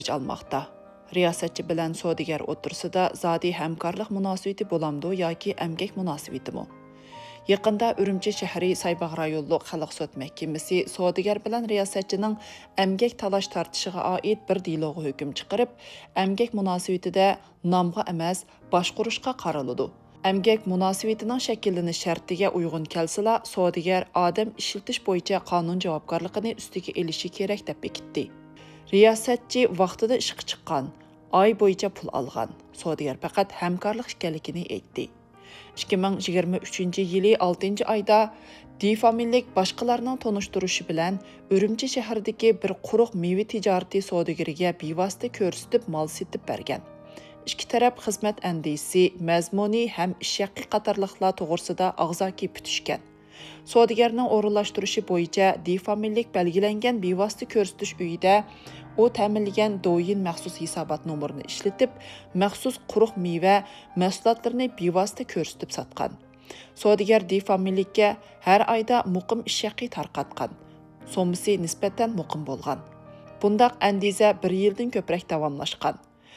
almoqda. Riyosatchi bilan savdogar o'rtasida zodi hamkorlik munosabati bo'lamdi yoki emgak munosabatimi? Yaqında Ürümçi shahri Saybaq rayonluq xalq sud mahkamasi savdogar bilan riyosatchining emgak talash tortishiga oid bir deloga hukm chiqarib, emgak munosabatida nomga emas, boshqurishga qaraladi. Emgak munosabatining shakllanish shartiga uyg'un kelsila, savdogar odam ishlatish bo'yicha qonun javobgarligini ustiga elishi kerak deb bekitdi. Riyosatchi vaqtida ishga chiqqan, oy bo'yicha pul olgan. Savdogar faqat hamkorlik ekanligini aytdi. 2023 yılı 6 ayda D-familiyalik boshqalarning tonishtirishi bilan Ürümçi shahridagi bir quruq meva tijorati savdogariga bevosita ko'rsatib mol setib bergan. Ikki taraf xizmat andisi, mazmuni ham ish haqi qatorliqlar to'g'risida og'zaki putishgan. Savdogarning o'rinlashtirishi bo'yicha D-familiyalik belgilangan bevosita ko'rsatish uyida u ta'minlagan do'yin maxsus hisobot nomerini ishlatib, maxsus quruq meva mahsulotlarini bevosita ko'rsatib sotgan. Savdogar D-familiylikka har oyda muqim ish haqi tarqatgan. So'misi nisbatan muqim bo'lgan. Bundaq andiza 1 yildan ko'proq davomlashgan.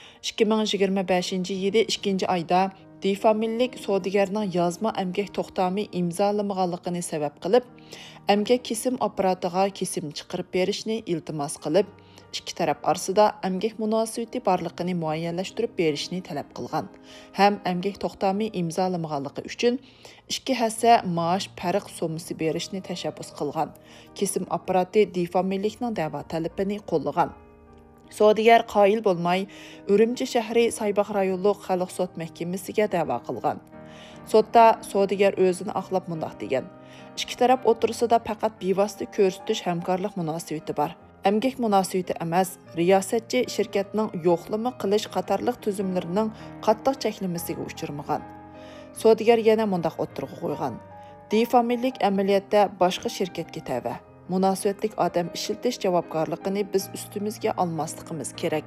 2025 yılı 2 ayda D-familiyalik savdogarning yozma emgak to'xtami imzolamaganligini sabab qilib, emgak kesim apparatiga kesim chiqarib berishni iltimos qilib, ikki taraf orasida emgak munosabati borligini muayyanlashtirib berishni talab qilgan. Ham emgak to'xtami imzolamaganligi uchun 2 hassa maosh farq so'misi berishni tashabbus qilgan. Kesim apparati D-familiyalikning da'vo talabini qo'llagan. Savdogar qoyil bo'lmay, Ürümçi shahri Saybaq rayonluq xalq sud mahkamasiga da'vo qilgan. Sudda savdogar o'zini oqlab mundoq degan: ikki taraf o'rtasida faqat bevosita ko'rsatish hamkorlik munosabati bor. Emgak munosabati emas, riyosatchi shirkatning yo'qlama qilish qatorliq tuzumlarining qattiq cheklamasiga uchirmagan. Savdogar yana mundoq o'tirg'i qo'ygan: D-familiyalik amaliyotda boshqa shirkatga tava. Munosabatlik odam ishiltish javobgarligini biz ustimizga olmasligimiz kerak.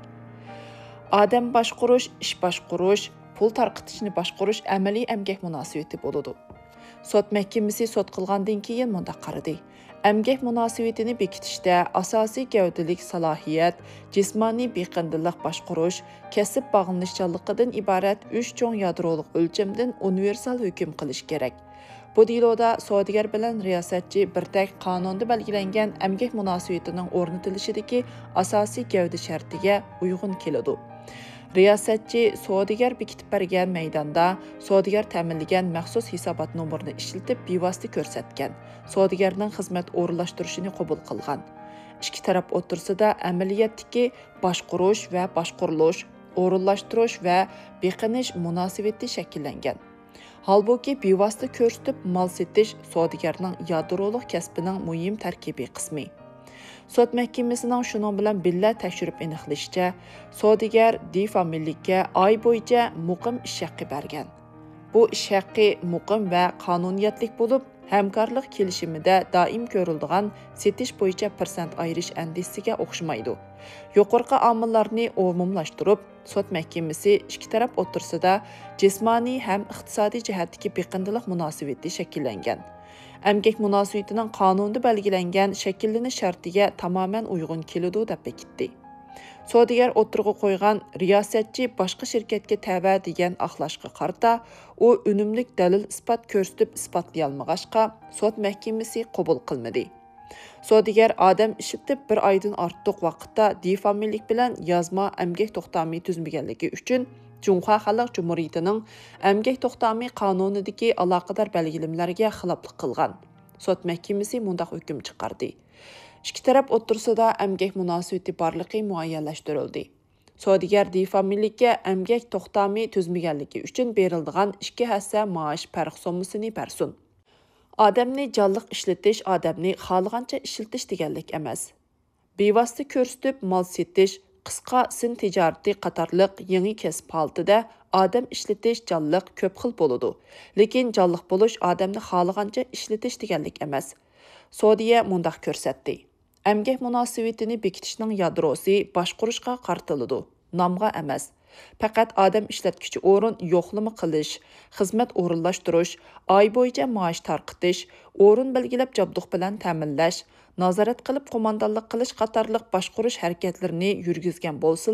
Odam boshqurish, ish boshqurish, pul tarqatishni boshqurish amaliy emgak munosabati bo'ladi. Sud mahkamasi sud qilgandan keyin mundaq qaradi. Emgak munosabatini bekitishda asosiy gavdalik salohiyat, jismoniy beqindilik boshqurish, kasb bog'lanishchanligidan iborat 3 cho'ng yadroliq o'lchamdan universal hukm qilish kerak. Bu deloda savdogar bilan riyosatchi birdak qonunda belgilangan emgak munosabatining o'rnatilishidagi asosiy gavda shartiga uyg'un keladi. Riyosatchi savdogar bekitib bergan maydonda savdogar ta'minlagan maxsus hisobot nomerini ishlatib bevosita ko'rsatgan. Savdogarning xizmat o'rinlashtirishini qabul qilgan. Ikki taraf o'rtasida amaliyotdagi boshqurish va boshqurilish, o'rinlashtirish va beqinish munosabati shakllangan. Halbuki bevosita ko'rsatib mol setish savdogarning yadroliq kasbining muhim tarkibiy qismi. Sud mahkamasining shuning bilan billa tekshirib aniqlashicha, savdogar D-familiylikka oy bo'yicha muqim ish haqi bergan. Bu ish haqi muqim va qonuniyatlik bo'lib, hamkorlik kelishimida doim ko'riladigan setish bo'yicha persent ayirish andisiga o'xshamaydi. Yuqorqi omillarni umumlashtirib, sud mahkamasi ikki taraf o'rtasida jismoniy ham iqtisodiy jihatdagi beqindilik munosabati shakllangan. Emgak munosabatining qonunda belgilangan shakllanish shartiga tamoman uyg'un keladi deb bekitdi. Savdogar o'tirg'i qo'ygan riyosatchi boshqa shirkatga tava degan axlashga qarata, u unumlik dalil isbot ko'rsatib isbotlay olmag'achqa sud mahkamasi qabul qilmadi. Savdogar odam ishlatib 1 oydan ortiq vaqtda D-familiyalik bilan yozma emgak to'xtami tuzmaganligi uchun Cumhuriyet Xalq Cumhuriyetining emgak to'xtami qonunidagi aloqador belgilamlarga xiloflik qilgan. Sud mahkamasi mundaq hukm chiqardi. İki taraf o'rtasida emgak munosabati borligi muayyanlashtirildi. Savdogar D-familiylikka emgak to'xtami tuzmaganligi uchun beriladigan 2 hassa maosh farq so'mmasini bersin. Odamni jonliq ishlatish odamni xohlagancha ishlatish deganlik emas. Bevosita ko'rsatib mol setish, qisqa sin tijorati qatorliq yangi kasb holatida odam ishlatish jonliq ko'p xil bo'ladi. Lekin jonliq bo'lish odamni xohlagancha ishlatish deganlik emas. Savdiya mundaq ko'rsatdi. Emgak munosabatini bekitishning yadrosi boshqurishga qartiladi, nomga emas. Faqat odam ishlatkichi o'rin yo'qlama qilish, xizmat o'rinlashtirish, oy bo'yicha maosh tarqitish, o'rin belgilab jabduq bilan ta'minlash, nazorat qilib qo'mondonlik qilish qatorliq boshqurish harakatlarini yurgizgan bo'lsa